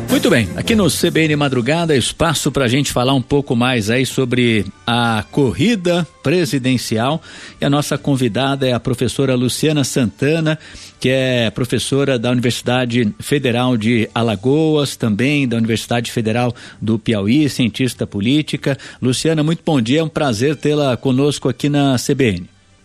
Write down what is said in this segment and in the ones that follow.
Muito bem, aqui no CBN Madrugada, espaço para a gente falar um pouco mais aí sobre a corrida presidencial, e a nossa convidada é a professora Luciana Santana, que é professora da Universidade Federal de Alagoas, também da Universidade Federal do Piauí, cientista política. Luciana, muito bom dia, é um prazer tê-la conosco aqui na CBN.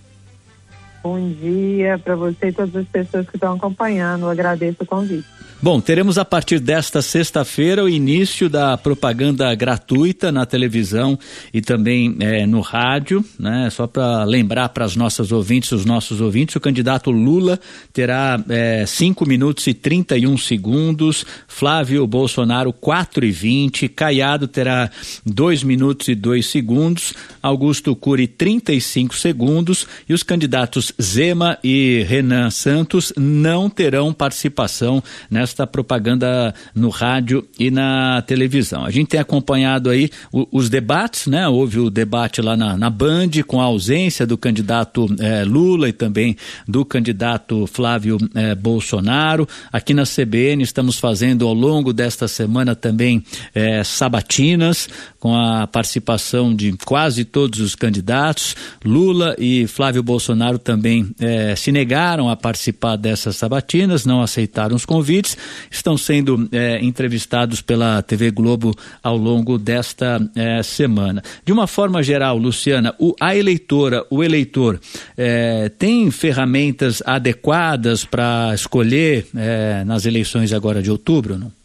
Bom dia para você e todas as pessoas que estão acompanhando, eu agradeço o convite. Bom, teremos a partir desta sexta-feira o início da propaganda gratuita na televisão e também no rádio, né? Só para lembrar para as nossas ouvintes, os nossos ouvintes, o candidato Lula terá 5 minutos e 31 segundos, Flávio Bolsonaro 4:20, Caiado terá 2 minutos e 2 segundos, Augusto Cury 35 segundos e os candidatos Zema e Renan Santos não terão participação nesta propaganda no rádio e na televisão. A gente tem acompanhado aí os debates, né? Houve o debate lá na Band com a ausência do candidato Lula e também do candidato Flávio Bolsonaro. Aqui na CBN estamos fazendo ao longo desta semana também sabatinas com a participação de quase todos os candidatos. Lula e Flávio Bolsonaro também se negaram a participar dessas sabatinas, não aceitaram os convites, estão sendo entrevistados pela TV Globo ao longo desta semana. De uma forma geral, Luciana, o eleitor tem ferramentas adequadas para escolher nas eleições agora de outubro, não?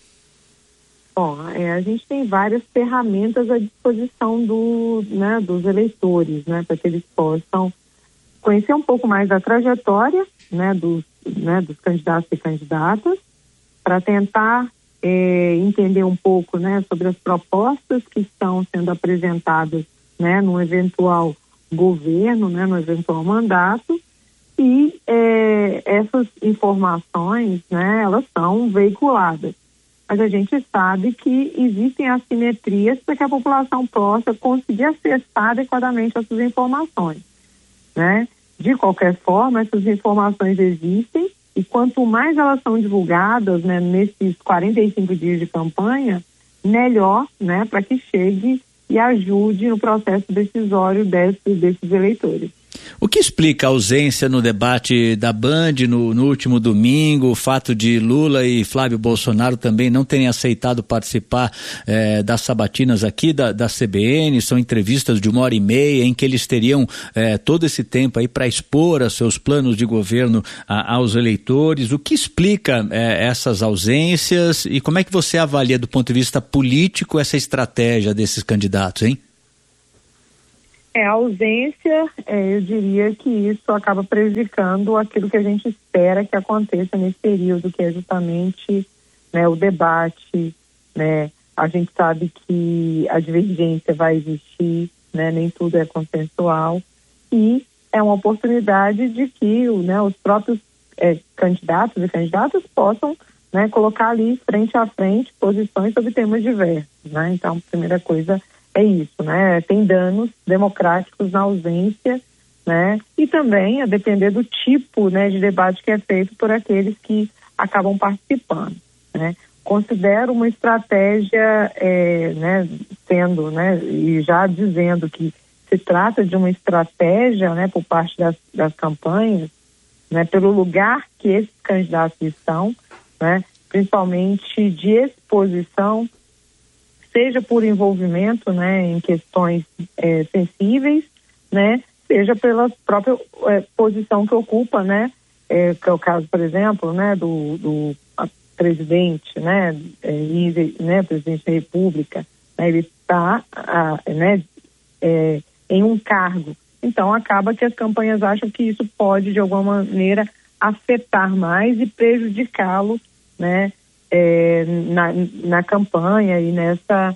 Bom, a gente tem várias ferramentas à disposição dos eleitores, né, para que eles possam conhecer um pouco mais da trajetória, dos candidatos e candidatas, para tentar entender um pouco, sobre as propostas que estão sendo apresentadas, no eventual governo, no eventual mandato, e essas informações, elas são veiculadas. Mas a gente sabe que existem assimetrias para que a população possa conseguir acessar adequadamente essas informações, De qualquer forma, essas informações existem, e quanto mais elas são divulgadas, nesses 45 dias de campanha, melhor, para que chegue e ajude no processo decisório desses eleitores. O que explica a ausência no debate da Band no último domingo, o fato de Lula e Flávio Bolsonaro também não terem aceitado participar das sabatinas aqui da CBN? São entrevistas de 1h30 em que eles teriam todo esse tempo aí para expor os seus planos de governo aos eleitores. O que explica essas ausências e como é que você avalia do ponto de vista político essa estratégia desses candidatos, hein? A ausência, eu diria que isso acaba prejudicando aquilo que a gente espera que aconteça nesse período, que é justamente o debate, A gente sabe que a divergência vai existir, nem tudo é consensual, e é uma oportunidade de que os próprios candidatos e candidatas possam colocar ali frente a frente posições sobre temas diversos, Então, a primeira coisa é isso, Tem danos democráticos na ausência, E também a depender do tipo, de debate que é feito por aqueles que acabam participando, Considero uma estratégia, sendo, e já dizendo que se trata de uma estratégia, por parte das campanhas, pelo lugar que esses candidatos estão, principalmente de exposição, seja por envolvimento, em questões sensíveis, seja pela própria posição que ocupa, que é o caso, por exemplo, do presidente, presidente da República, ele está, em um cargo. Então, acaba que as campanhas acham que isso pode, de alguma maneira, afetar mais e prejudicá-lo, na campanha e nessa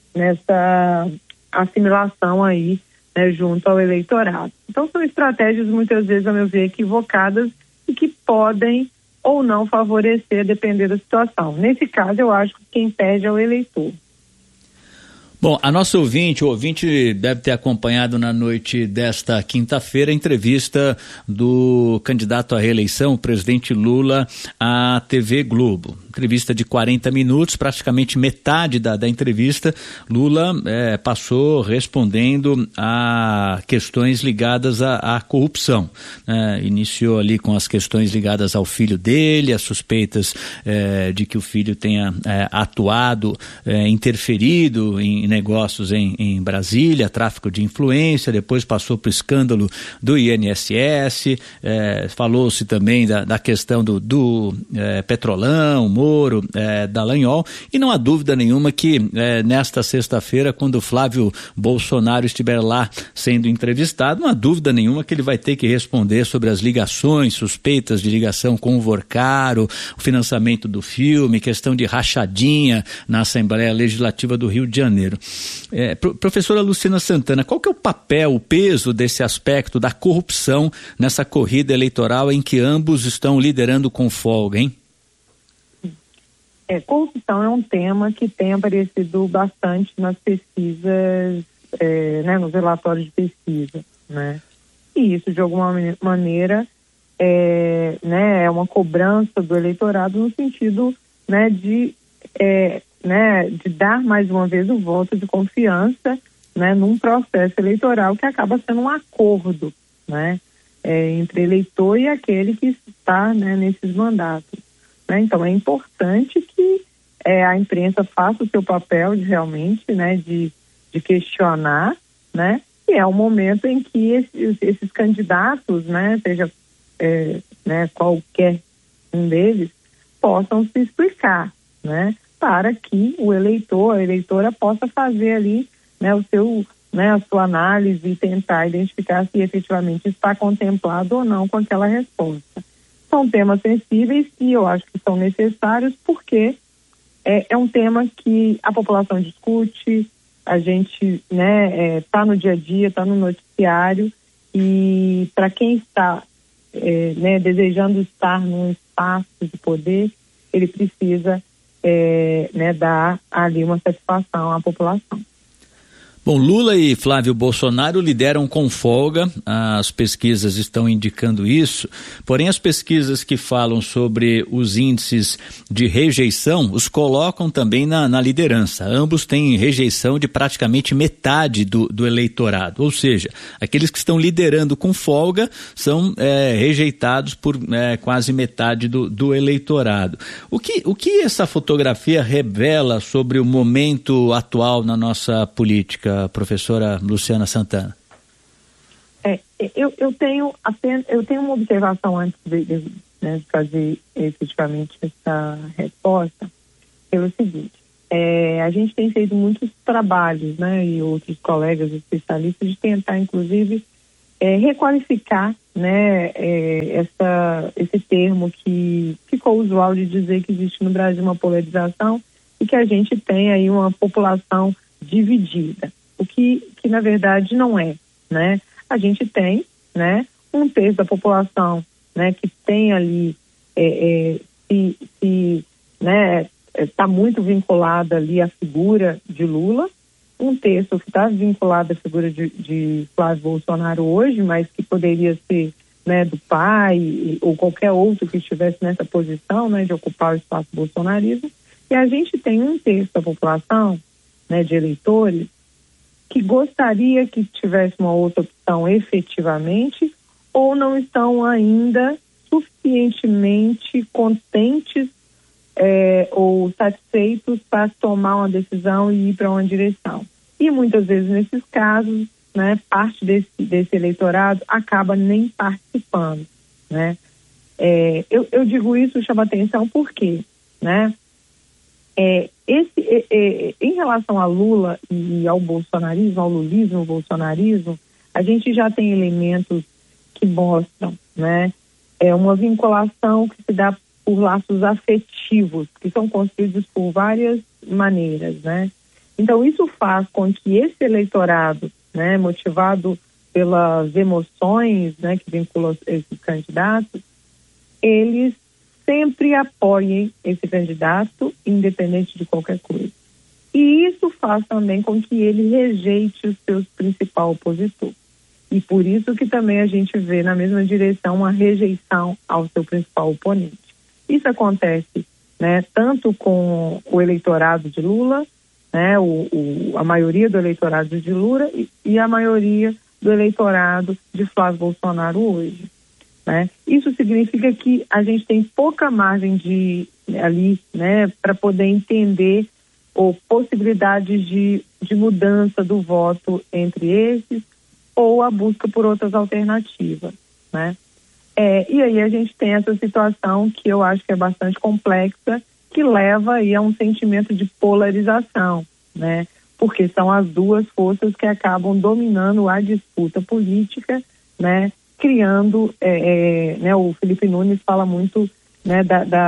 assimilação aí, junto ao eleitorado. Então são estratégias muitas vezes, a meu ver, equivocadas e que podem ou não favorecer, depender da situação. Nesse caso, eu acho que quem perde é o eleitor. Bom, a nossa o ouvinte deve ter acompanhado na noite desta quinta-feira a entrevista do candidato à reeleição, o presidente Lula, à TV Globo. entrevista de 40 minutos, praticamente metade da entrevista, Lula passou respondendo a questões ligadas à corrupção. Iniciou ali com as questões ligadas ao filho dele, as suspeitas de que o filho tenha atuado, interferido em negócios em Brasília, tráfico de influência, depois passou para o escândalo do INSS, falou-se também da questão do Petrolão, Moro, Dallagnol, e não há dúvida nenhuma que nesta sexta-feira, quando Flávio Bolsonaro estiver lá sendo entrevistado, não há dúvida nenhuma que ele vai ter que responder sobre as ligações, suspeitas de ligação com o Vorcaro, o financiamento do filme, questão de rachadinha na Assembleia Legislativa do Rio de Janeiro. Professora Luciana Santana, qual que é o papel, o peso desse aspecto da corrupção nessa corrida eleitoral em que ambos estão liderando com folga, hein? Corrupção é um tema que tem aparecido bastante nas pesquisas, nos relatórios de pesquisa, né? E isso, de alguma maneira, é uma cobrança do eleitorado no sentido, de dar mais uma vez o voto de confiança, num processo eleitoral que acaba sendo um acordo, entre eleitor e aquele que está, nesses mandatos. Então, é importante que a imprensa faça o seu papel de realmente, de questionar, e é um momento em que esses candidatos, seja qualquer um deles, possam se explicar, para que o eleitor, a eleitora possa fazer ali, a sua análise e tentar identificar se efetivamente está contemplado ou não com aquela resposta. São temas sensíveis e eu acho que são necessários porque é um tema que a população discute, a gente está no dia a dia, está no noticiário, e para quem está desejando estar num espaço de poder, ele precisa dar ali uma satisfação à população. Bom, Lula e Flávio Bolsonaro lideram com folga, as pesquisas estão indicando isso, porém as pesquisas que falam sobre os índices de rejeição os colocam também na liderança. Ambos têm rejeição de praticamente metade do eleitorado, ou seja, aqueles que estão liderando com folga são rejeitados por quase metade do eleitorado. O que essa fotografia revela sobre o momento atual na nossa política, professora Luciana Santana? Eu tenho uma observação antes de fazer efetivamente essa resposta, pelo seguinte, a gente tem feito muitos trabalhos, e outros colegas especialistas, de tentar, inclusive, requalificar, esse termo que ficou usual de dizer que existe no Brasil uma polarização e que a gente tem aí uma população dividida. O que na verdade não é, A gente tem, um terço da população, que tem ali, está muito vinculada ali à figura de Lula, um terço que está vinculado à figura de Flávio Bolsonaro hoje, mas que poderia ser, do pai ou qualquer outro que estivesse nessa posição, de ocupar o espaço bolsonarismo, e a gente tem um terço da população, de eleitores, que gostaria que tivesse uma outra opção efetivamente, ou não estão ainda suficientemente contentes ou satisfeitos para tomar uma decisão e ir para uma direção. E muitas vezes nesses casos, parte desse eleitorado acaba nem participando, Eu digo isso, chama atenção, por quê, em relação a Lula e ao bolsonarismo, ao lulismo, ao bolsonarismo, a gente já tem elementos que mostram, uma vinculação que se dá por laços afetivos, que são construídos por várias maneiras, Então, isso faz com que esse eleitorado, motivado pelas emoções, que vinculam esses candidatos, eles sempre apoiem esse candidato, independente de qualquer coisa. E isso faz também com que ele rejeite o seu principal opositor. E por isso que também a gente vê na mesma direção uma rejeição ao seu principal oponente. Isso acontece né, tanto com o eleitorado de Lula, né, a maioria do eleitorado de Lula e a maioria do eleitorado de Flávio Bolsonaro hoje, né? Isso significa que a gente tem pouca margem ali, né, para poder entender ou possibilidades de mudança do voto entre esses ou a busca por outras alternativas, né? E aí a gente tem essa situação que eu acho que é bastante complexa, que leva aí a um sentimento de polarização, né? Porque são as duas forças que acabam dominando a disputa política, né? Criando, né? O Felipe Nunes fala muito, né?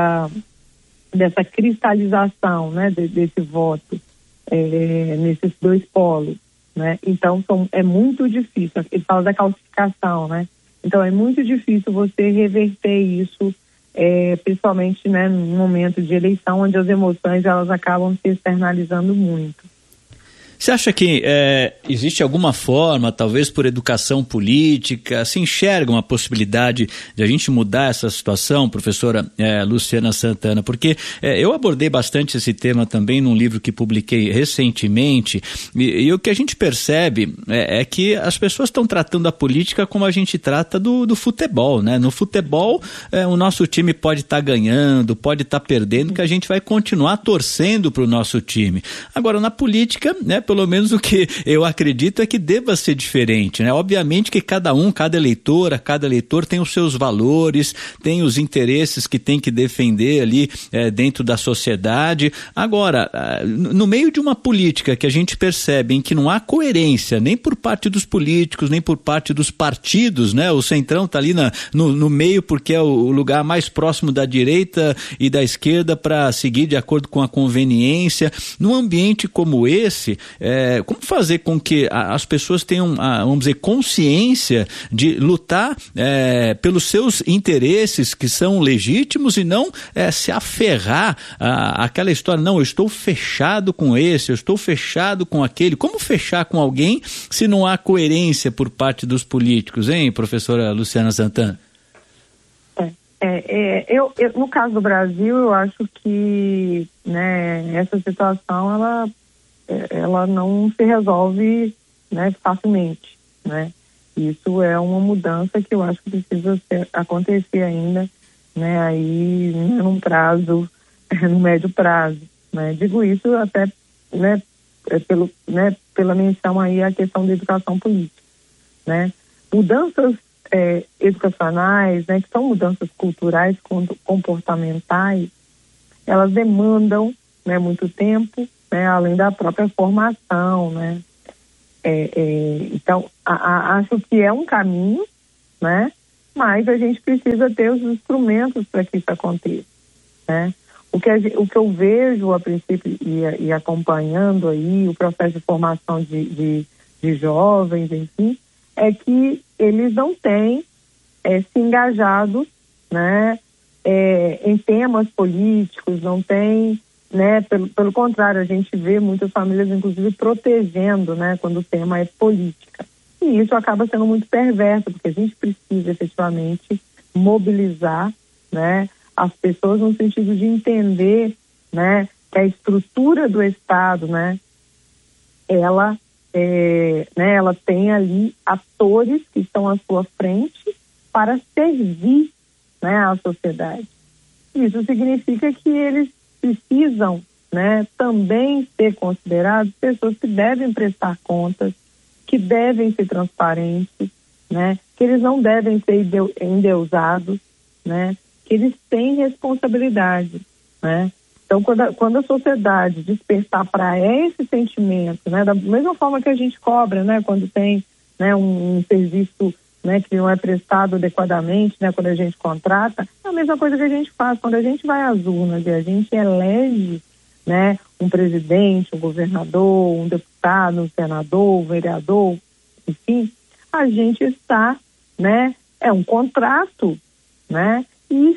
Dessa cristalização, né? Desse voto nesses dois polos, né? Então é muito difícil. Ele fala da calcificação, né? Então é muito difícil você reverter isso, principalmente, né, no momento de eleição, onde as emoções elas acabam se externalizando muito. Você acha que existe alguma forma, talvez por educação política, se enxerga uma possibilidade de a gente mudar essa situação, professora Luciana Santana? Porque eu abordei bastante esse tema também num livro que publiquei recentemente, e o que a gente percebe é que as pessoas estão tratando a política como a gente trata do futebol, né? No futebol, o nosso time pode estar ganhando, pode estar perdendo, que a gente vai continuar torcendo para o nosso time. Agora, na política, né, pelo menos o que eu acredito é que deva ser diferente, né? Obviamente que cada eleitor tem os seus valores, tem os interesses que tem que defender ali dentro da sociedade. Agora, no meio de uma política que a gente percebe em que não há coerência nem por parte dos políticos, nem por parte dos partidos, né? O Centrão está ali no meio porque é o lugar mais próximo da direita e da esquerda para seguir de acordo com a conveniência. Num ambiente como esse, como fazer com que as pessoas tenham, vamos dizer, consciência de lutar pelos seus interesses que são legítimos e não se aferrar àquela história, não, eu estou fechado com esse, eu estou fechado com aquele. Como fechar com alguém se não há coerência por parte dos políticos, hein, professora Luciana Santana? No caso do Brasil, eu acho que, né, essa situação, ela não se resolve, né, facilmente, né? Isso é uma mudança que eu acho que precisa acontecer ainda, né, aí no médio prazo, né? Digo isso até, né, pela menção aí à questão da educação política, né? Mudanças educacionais, né, que são mudanças culturais, comportamentais, elas demandam, né, muito tempo, né, além da própria formação, né? Então, acho que é um caminho, né? Mas a gente precisa ter os instrumentos para que isso aconteça, né? O que eu vejo a princípio e acompanhando aí o processo de formação de jovens, enfim, é que eles não têm se engajado, né, em temas políticos, não têm, né, pelo contrário, a gente vê muitas famílias, inclusive, protegendo, né, quando o tema é política. E isso acaba sendo muito perverso, porque a gente precisa efetivamente mobilizar, né, as pessoas no sentido de entender, né, que a estrutura do Estado, né, ela tem ali atores que estão à sua frente para servir, né, à sociedade. Isso significa que eles precisam, né, também ser considerados pessoas que devem prestar contas, que devem ser transparentes, né, que eles não devem ser endeusados, né, que eles têm responsabilidade, né. Então, quando a sociedade despertar para esse sentimento, né, da mesma forma que a gente cobra, né, quando tem, né, um serviço, né, que não é prestado adequadamente, né, quando a gente contrata, é a mesma coisa que a gente faz quando a gente vai às urnas e a gente elege, né, um presidente, um governador, um deputado, um senador, um vereador, enfim, a gente está, né, é um contrato, né, e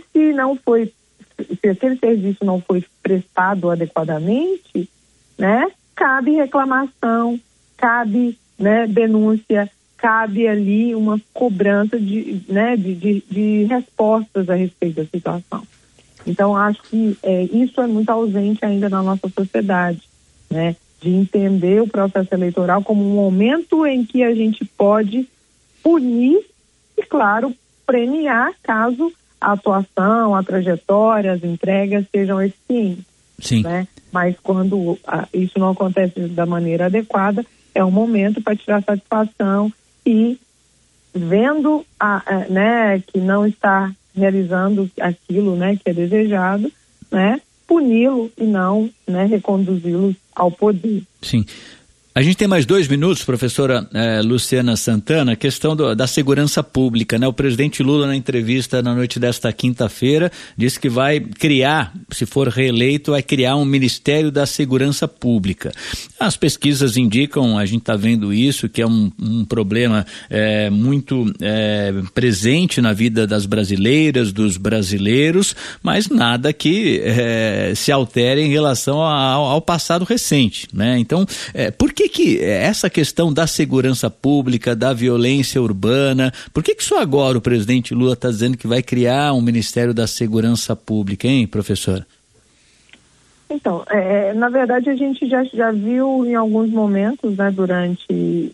se aquele serviço não foi prestado adequadamente, né, cabe reclamação, cabe, né, denúncia, cabe ali uma cobrança de respostas a respeito da situação. Então, acho que isso é muito ausente ainda na nossa sociedade, né? De entender o processo eleitoral como um momento em que a gente pode punir e, claro, premiar caso a atuação, a trajetória, as entregas sejam eficientes. Sim. Né? Mas quando isso não acontece da maneira adequada, é um momento para tirar satisfação e, vendo né, que não está realizando aquilo, né, que é desejado, né, puni-lo e não, né, reconduzi-lo ao poder. Sim. A gente tem mais 2 minutos, professora Luciana Santana, a questão da segurança pública, né? O presidente Lula, na entrevista na noite desta quinta-feira, disse que vai criar, se for reeleito, vai criar um Ministério da Segurança Pública. As pesquisas indicam, a gente está vendo isso, que é um problema muito presente na vida das brasileiras, dos brasileiros, mas nada que se altere em relação ao passado recente, né? Então, por que essa questão da segurança pública, da violência urbana, por que só agora o presidente Lula está dizendo que vai criar um Ministério da Segurança Pública, hein, professora? Então, na verdade a gente já viu em alguns momentos, né, durante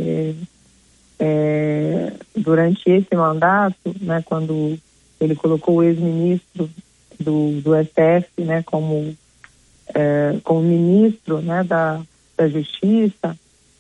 esse mandato, né, quando ele colocou o ex-ministro do STF, né, como ministro, né, da Justiça,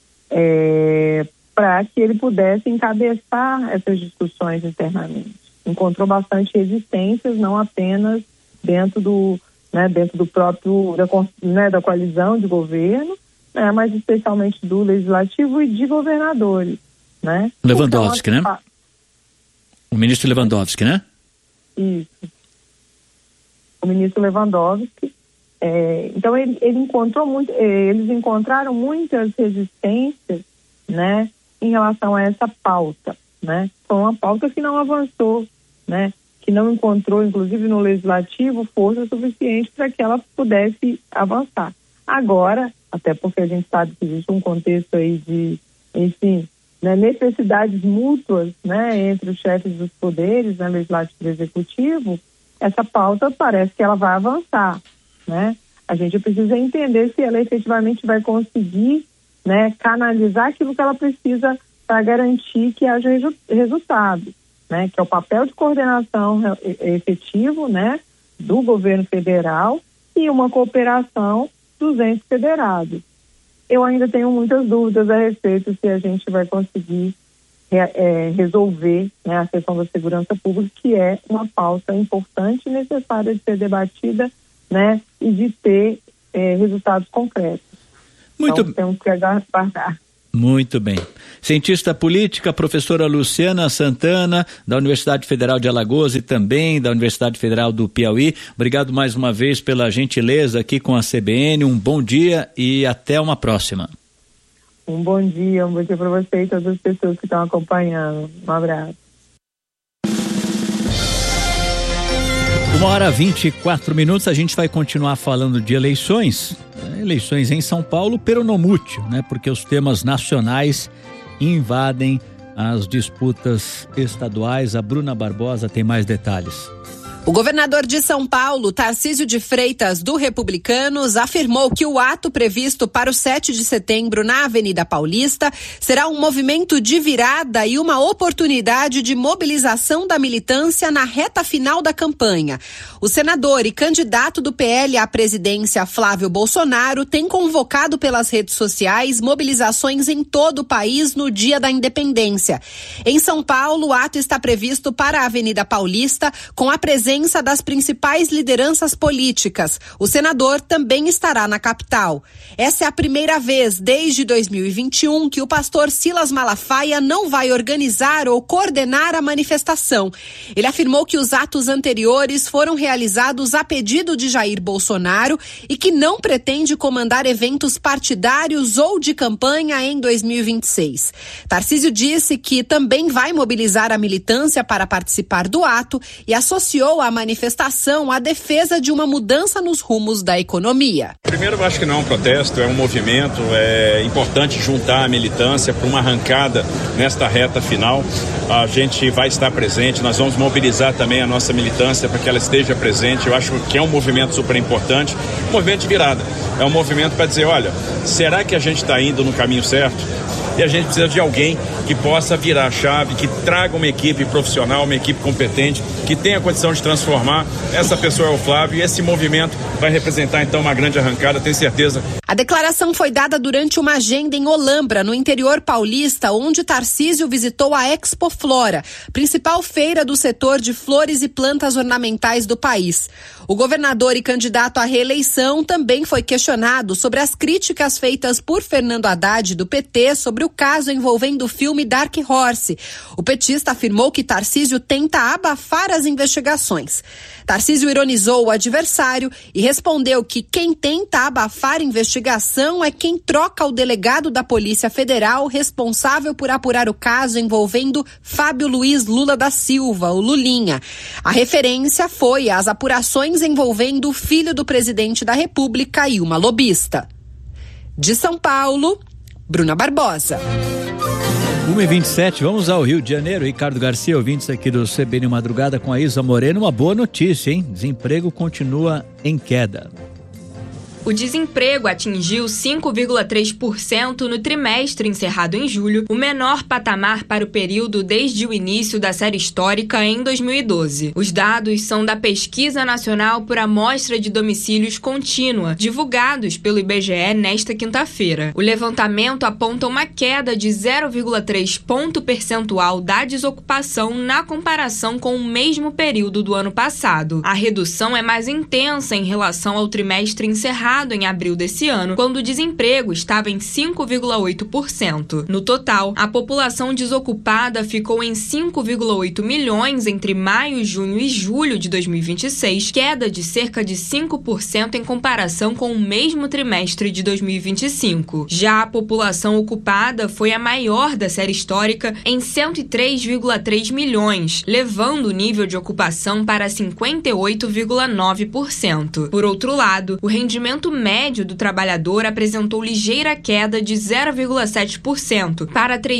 para que ele pudesse encabeçar essas discussões internamente. Encontrou bastante resistências, não apenas dentro do próprio, da coalizão de governo, né, mas especialmente do Legislativo e de governadores, né? Lewandowski, né? O ministro Lewandowski, né? Isso. O ministro Lewandowski. Então eles encontraram muitas resistências, né, em relação a essa pauta, né? Foi uma pauta que não avançou, né, que não encontrou, inclusive no Legislativo, força suficiente para que ela pudesse avançar. Agora, até porque a gente sabe que existe um contexto aí de, enfim, né, necessidades mútuas, né, entre os chefes dos poderes, né, Legislativo e Executivo, essa pauta parece que ela vai avançar. Né? A gente precisa entender se ela efetivamente vai conseguir, né, canalizar aquilo que ela precisa para garantir que haja resultado, né? Que é o papel de coordenação efetivo, né, do governo federal e uma cooperação dos entes federados. Eu ainda tenho muitas dúvidas a respeito se a gente vai conseguir resolver, né, a questão da segurança pública, que é uma pauta importante e necessária de ser debatida, né, e de ter resultados concretos. Então, temos que aguardar. Muito bem. Cientista política, professora Luciana Santana, da Universidade Federal de Alagoas e também da Universidade Federal do Piauí. Obrigado mais uma vez pela gentileza aqui com a CBN. Um bom dia e até uma próxima. Um bom dia para você e todas as pessoas que estão acompanhando. Um abraço. 1h24, a gente vai continuar falando de eleições em São Paulo, peronomútil, né? Porque os temas nacionais invadem as disputas estaduais. A Bruna Barbosa tem mais detalhes. O governador de São Paulo, Tarcísio de Freitas, do Republicanos, afirmou que o ato previsto para o 7 de setembro na Avenida Paulista será um movimento de virada e uma oportunidade de mobilização da militância na reta final da campanha. O senador e candidato do PL à presidência, Flávio Bolsonaro, tem convocado pelas redes sociais mobilizações em todo o país no Dia da Independência. Em São Paulo, o ato está previsto para a Avenida Paulista, com a presença das principais lideranças políticas. O senador também estará na capital. Essa é a primeira vez desde 2021 que o pastor Silas Malafaia não vai organizar ou coordenar a manifestação. Ele afirmou que os atos anteriores foram realizados a pedido de Jair Bolsonaro e que não pretende comandar eventos partidários ou de campanha em 2026. Tarcísio disse que também vai mobilizar a militância para participar do ato e associou juntou à manifestação a defesa de uma mudança nos rumos da economia. Primeiro, eu acho que não é um protesto, é um movimento. É importante juntar a militância para uma arrancada nesta reta final. A gente vai estar presente, nós vamos mobilizar também a nossa militância para que ela esteja presente. Eu acho que é um movimento super importante, um movimento de virada. É um movimento para dizer, olha, será que a gente está indo no caminho certo? E a gente precisa de alguém que possa virar a chave, que traga uma equipe profissional, uma equipe competente, que tenha condição de transformar. Essa pessoa é o Flávio e esse movimento vai representar então uma grande arrancada, tenho certeza. A declaração foi dada durante uma agenda em Olambra, no interior paulista, onde Tarcísio visitou a Expo Flora, principal feira do setor de flores e plantas ornamentais do país. O governador e candidato à reeleição também foi questionado sobre as críticas feitas por Fernando Haddad do PT sobre o caso envolvendo o filme Dark Horse. O petista afirmou que Tarcísio tenta abafar as investigações. Tarcísio ironizou o adversário e respondeu que quem tenta abafar a investigação é quem troca o delegado da Polícia Federal responsável por apurar o caso envolvendo Fábio Luiz Lula da Silva, o Lulinha. A referência foi às apurações envolvendo o filho do presidente da República e uma lobista. De São Paulo, Bruna Barbosa. 1h27, vamos ao Rio de Janeiro. Ricardo Garcia, ouvintes aqui do CBN Madrugada com a Isa Moreno. Uma boa notícia, hein? Desemprego continua em queda. O desemprego atingiu 5,3% no trimestre encerrado em julho, o menor patamar para o período desde o início da série histórica em 2012. Os dados são da Pesquisa Nacional por Amostra de Domicílios Contínua, divulgados pelo IBGE nesta quinta-feira. O levantamento aponta uma queda de 0,3 ponto percentual da desocupação na comparação com o mesmo período do ano passado. A redução é mais intensa em relação ao trimestre encerrado em abril desse ano, quando o desemprego estava em 5,8%. No total, a população desocupada ficou em 5,8 milhões entre maio, junho e julho de 2026, queda de cerca de 5% em comparação com o mesmo trimestre de 2025. Já a população ocupada foi a maior da série histórica em 103,3 milhões, levando o nível de ocupação para 58,9%. Por outro lado, o rendimento médio do trabalhador apresentou ligeira queda de 0,7% para R$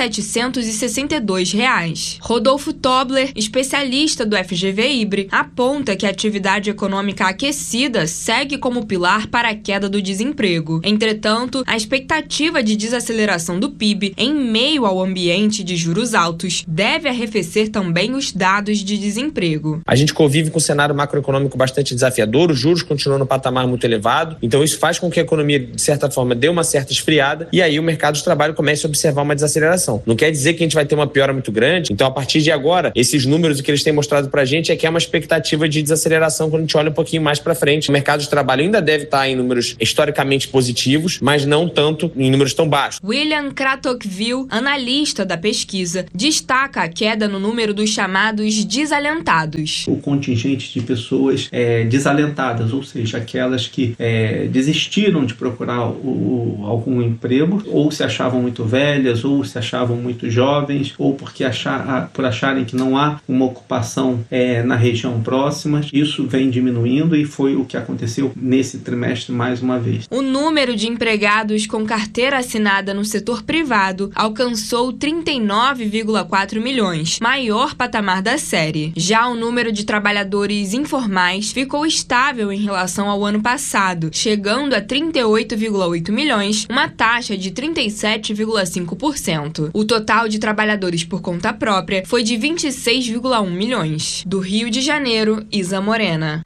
3.762. Rodolfo Tobler, especialista do FGV-IBRE, aponta que a atividade econômica aquecida segue como pilar para a queda do desemprego. Entretanto, a expectativa de desaceleração do PIB em meio ao ambiente de juros altos deve arrefecer também os dados de desemprego. A gente convive com um cenário macroeconômico bastante desafiador, os juros continuam no patamar muito elevado, então isso faz com que a economia, de certa forma, dê uma certa esfriada e aí o mercado de trabalho comece a observar uma desaceleração. Não quer dizer que a gente vai ter uma piora muito grande, então a partir de agora, esses números, o que eles têm mostrado pra gente é que é uma expectativa de desaceleração quando a gente olha um pouquinho mais pra frente. O mercado de trabalho ainda deve estar em números historicamente positivos, mas não tanto em números tão baixos. William Kratochvil, analista da pesquisa, destaca a queda no número dos chamados desalentados. O contingente de pessoas desalentadas, ou seja, aquelas que desistiram de procurar algum emprego, ou se achavam muito velhas, ou se achavam muito jovens, ou por acharem que não há uma ocupação na região próxima. Isso vem diminuindo e foi o que aconteceu nesse trimestre mais uma vez. O número de empregados com carteira assinada no setor privado alcançou 39,4 milhões, maior patamar da série. Já o número de trabalhadores informais ficou estável em relação ao ano passado, chegando a 38,8 milhões, uma taxa de 37,5%. O total de trabalhadores por conta própria foi de 26,1 milhões. Do Rio de Janeiro, Isa Morena.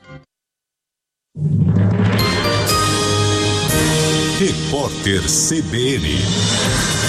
Repórter CBN.